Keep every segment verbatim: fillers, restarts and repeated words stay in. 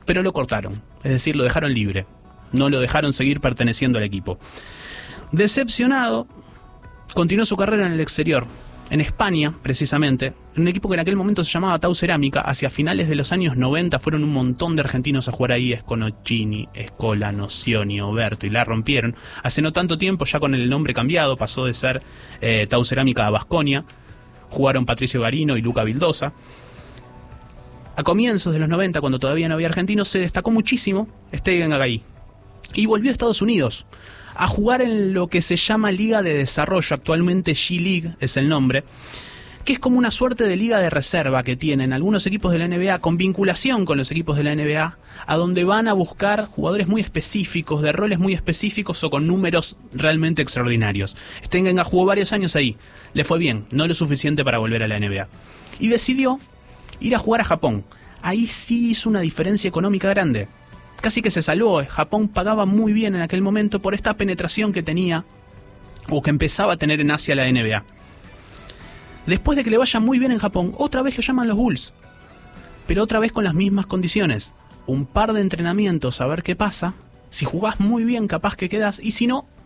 pero lo cortaron, es decir, lo dejaron libre, no lo dejaron seguir perteneciendo al equipo. Decepcionado, continuó su carrera en el exterior, en España, precisamente, en un equipo que en aquel momento se llamaba Tau Cerámica. Hacia finales de los años noventa fueron un montón de argentinos a jugar ahí, Sconocchini, Escola, Nocioni, Oberto, y la rompieron. Hace no tanto tiempo, ya con el nombre cambiado, pasó de ser eh, Tau Cerámica a Baskonia. Jugaron Patricio Garino y Luca Vildosa. A comienzos de los noventa, cuando todavía no había argentinos, se destacó muchísimo Stegen Agay y volvió a Estados Unidos a jugar en lo que se llama Liga de Desarrollo, actualmente G-League es el nombre, que es como una suerte de liga de reserva que tienen algunos equipos de la N B A con vinculación con los equipos de la N B A, a donde van a buscar jugadores muy específicos, de roles muy específicos o con números realmente extraordinarios. Stegen jugó varios años ahí, le fue bien, no lo suficiente para volver a la N B A, y decidió ir a jugar a Japón. Ahí sí hizo una diferencia económica grande. Casi que se salvó. Japón pagaba muy bien en aquel momento por esta penetración que tenía, o que empezaba a tener en Asia la N B A. Después de que le vaya muy bien en Japón, otra vez lo llaman los Bulls, pero otra vez con las mismas condiciones. Un par de entrenamientos a ver qué pasa. Si jugás muy bien, capaz que quedás, y si no,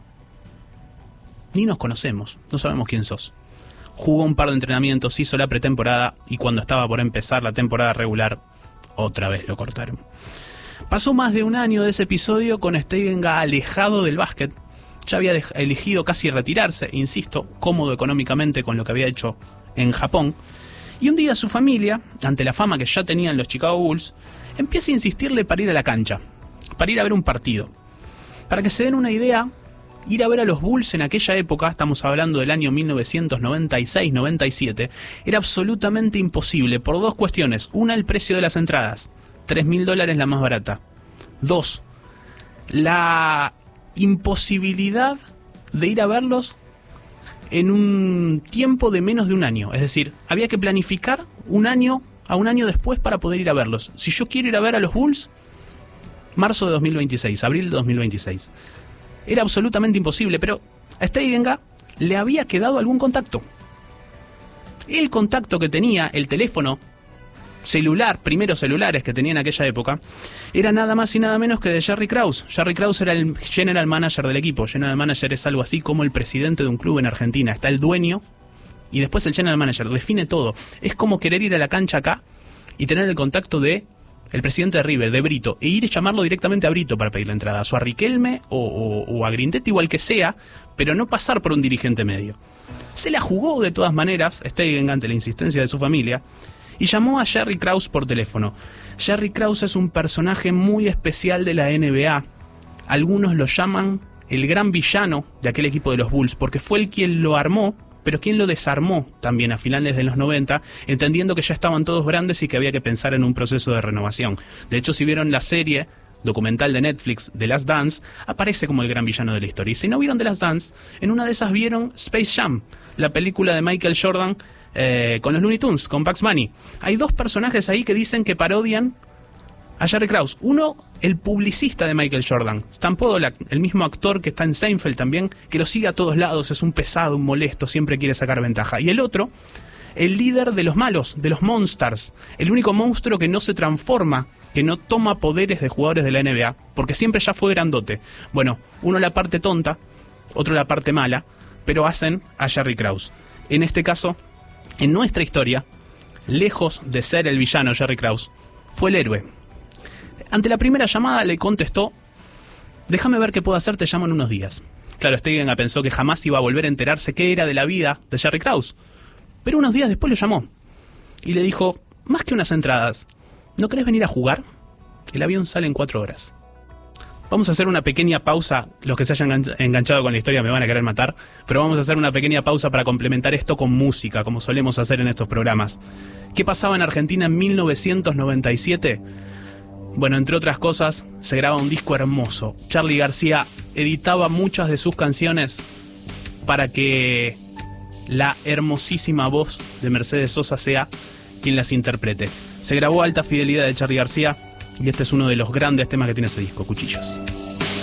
ni nos conocemos, no sabemos quién sos. Jugó un par de entrenamientos, hizo la pretemporada, y cuando estaba por empezar la temporada regular, otra vez lo cortaron. Pasó más de un año de ese episodio con Stegen alejado del básquet. Ya había elegido casi retirarse, insisto, cómodo económicamente con lo que había hecho en Japón. Y un día su familia, ante la fama que ya tenían los Chicago Bulls, empieza a insistirle para ir a la cancha, para ir a ver un partido. Para que se den una idea, ir a ver a los Bulls en aquella época, estamos hablando del año mil novecientos noventa y seis noventa y siete, era absolutamente imposible por dos cuestiones. Una, el precio de las entradas. tres mil dólares la más barata. Dos, la imposibilidad de ir a verlos en un tiempo de menos de un año. Es decir, había que planificar un año a un año después para poder ir a verlos. Si yo quiero ir a ver a los Bulls, marzo de dos mil veintiséis, abril de dos mil veintiséis. Era absolutamente imposible, pero a Stegen le había quedado algún contacto. El contacto que tenía, el teléfono celular, primeros celulares que tenía en aquella época, era nada más y nada menos que de Jerry Krause. Jerry Krause era el general manager del equipo. General manager es algo así como el presidente de un club en Argentina. Está el dueño y después el general manager. Define todo. Es como querer ir a la cancha acá y tener el contacto de el presidente de River, de Brito, e ir a llamarlo directamente a Brito para pedir la entrada, o a Riquelme o, o, o a Grindetti, igual que sea, pero no pasar por un dirigente medio. Se la jugó de todas maneras Stegen ante la insistencia de su familia y llamó a Jerry Krause por teléfono. Jerry Krause es un personaje muy especial de la N B A. Algunos lo llaman el gran villano de aquel equipo de los Bulls, porque fue el quien lo armó, pero quien lo desarmó también a finales de los noventa, entendiendo que ya estaban todos grandes y que había que pensar en un proceso de renovación. De hecho, si vieron la serie documental de Netflix, The Last Dance, aparece como el gran villano de la historia. Y si no vieron The Last Dance, en una de esas vieron Space Jam, la película de Michael Jordan eh, con los Looney Tunes, con Bugs Bunny. Hay dos personajes ahí que dicen que parodian a Jerry Krause. Uno, el publicista de Michael Jordan, Stan Podolak, el mismo actor que está en Seinfeld también, que lo sigue a todos lados, es un pesado, un molesto, siempre quiere sacar ventaja. Y el otro, el líder de los malos, de los Monsters, el único monstruo que no se transforma, que no toma poderes de jugadores de la N B A, porque siempre ya fue grandote. Bueno, uno la parte tonta, otro la parte mala, pero hacen a Jerry Krause. En este caso, en nuestra historia, lejos de ser el villano Jerry Krause, fue el héroe. Ante la primera llamada le contestó: déjame ver qué puedo hacer, te llamo en unos días. Claro, Stegen pensó que jamás iba a volver a enterarse qué era de la vida de Jerry Krause. Pero unos días después lo llamó y le dijo: más que unas entradas, ¿no querés venir a jugar? El avión sale en cuatro horas. Vamos a hacer una pequeña pausa. Los que se hayan enganchado con la historia me van a querer matar, pero vamos a hacer una pequeña pausa para complementar esto con música, como solemos hacer en estos programas. ¿Qué pasaba en Argentina en mil novecientos noventa y siete? Bueno, entre otras cosas, se graba un disco hermoso. Charly García editaba muchas de sus canciones para que la hermosísima voz de Mercedes Sosa sea quien las interprete. Se grabó Alta Fidelidad de Charly García y este es uno de los grandes temas que tiene ese disco, Cuchillos.